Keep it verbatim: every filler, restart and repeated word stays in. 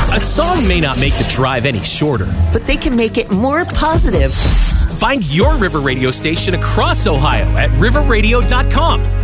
A song may not make the drive any shorter, but they can make it more positive. Find your River Radio station across Ohio at river radio dot com.